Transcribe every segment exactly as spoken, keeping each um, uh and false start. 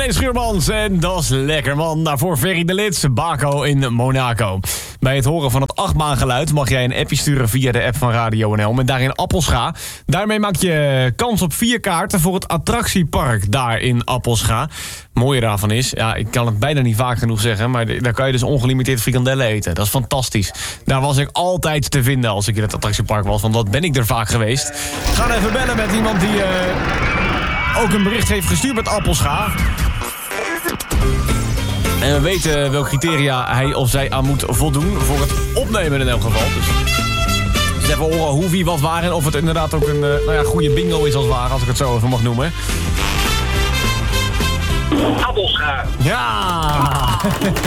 Martijn Schuurmans en dat is lekker man. Daarvoor Ferry de Lits, Baco in Monaco. Bij het horen van het achtbaangeluid mag jij een appje sturen via de app van Radio N L met daarin Appelscha. Daarmee maak je kans op vier kaarten voor het attractiepark daar in Appelscha. Mooie daarvan is, ja, ik kan het bijna niet vaak genoeg zeggen, maar daar kan je dus ongelimiteerd frikandellen eten. Dat is fantastisch. Daar was ik altijd te vinden als ik in het attractiepark was, want wat ben ik er vaak geweest. Ga even bellen met iemand die uh, ook een bericht heeft gestuurd met Appelscha. En we weten welke criteria hij of zij aan moet voldoen voor het opnemen in elk geval. Dus, dus even horen hoe, wie, wat, waar en of het inderdaad ook een uh, nou ja, goede bingo is als het ware, als ik het zo even mag noemen. Appelscha. Ja!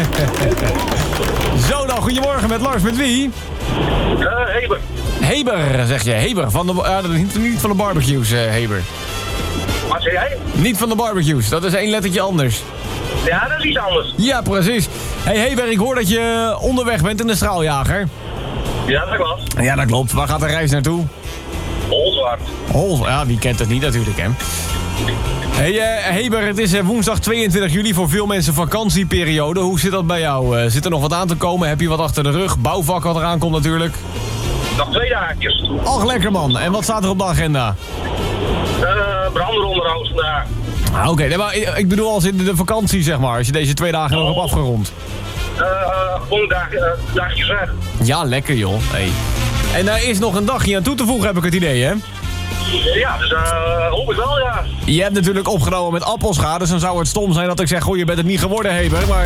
Zo dan, goedemorgen met Lars, met wie? Uh, Heber. Heber, zeg je. Heber, van de, uh, niet, niet van de barbecues, uh, Heber. Wat zeg jij? Niet van de barbecues, dat is één lettertje anders. Ja, dat is iets anders. Ja, precies. Hey Heber, ik hoor dat je onderweg bent in de straaljager. Ja, dat klopt. Ja, dat klopt. Waar gaat de reis naartoe? Holzwaard. Holzwaard, ja, wie kent het niet natuurlijk, hè? Hey uh, Heber, het is uh, woensdag tweeëntwintig juli, voor veel mensen vakantieperiode. Hoe zit dat bij jou? Uh, zit er nog wat aan te komen? Heb je wat achter de rug? Bouwvak wat eraan komt natuurlijk. Nog twee dagjes. Ach, lekker man. En wat staat er op de agenda? Uh, branderonderhoud vandaag. Ah, Oké, okay. Maar ik bedoel als in de vakantie, zeg maar. Als je deze twee dagen nog hebt afgerond. Uh, gewoon dag, uh, dagjes weg. Ja, lekker joh. Hey. En daar is nog een dagje aan toe te voegen, heb ik het idee, hè? Ja, dus uh, hoop ik wel, ja. Je hebt natuurlijk opgenomen met Appelscha, dus dan zou het stom zijn dat ik zeg, goh, je bent het niet geworden, Heber, maar...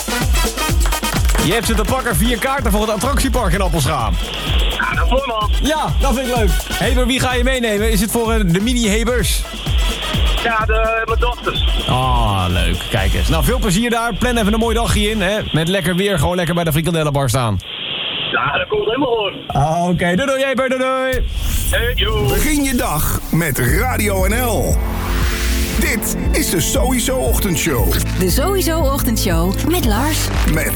Je hebt ze te pakken, vier kaarten voor het attractiepark in Appelscha. Ja, dat is mooi, man. Ja, dat vind ik leuk. Heber, wie ga je meenemen? Is het voor uh, de mini-Hebers? Ja, de, mijn dochters. Ah, leuk. Kijk eens. Nou, veel plezier daar. Plan even een mooi dagje in, hè. Met lekker weer, gewoon lekker bij de frikandellenbar staan. Ja, dat komt helemaal goed. Ah, Oké, okay. doei doei, Heber, doei doei. Hey, joe. Begin je dag met Radio N L. Dit is de Sowieso Ochtendshow. De Sowieso Ochtendshow met Lars. Met